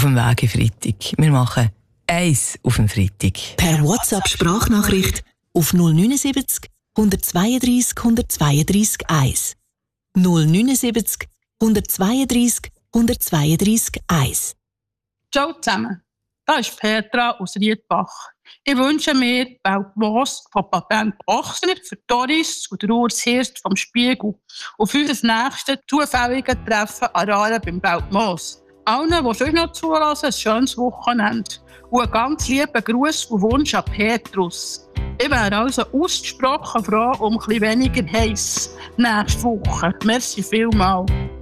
dem Weg in Freitag. Wir machen eins auf den Freitag. Per WhatsApp-Sprachnachricht auf 079 132 132 1. 079 132 132 1. Ciao zusammen, da ist Petra aus Riedbach. Ich wünsche mir Beltmoos von Patent Ochsner für Doris und Urs Hirst vom Spiegel auf unser nächstes zufälliges Treffen an Aare beim Beltmoos. Allen, die sonst noch zulassen, ein schönes Wochenende. Und einen ganz lieben Gruß und Wunsch an Petrus. Ich wäre also ausgesprochen froh um ein bisschen weniger heiß nächste Woche. Merci vielmals.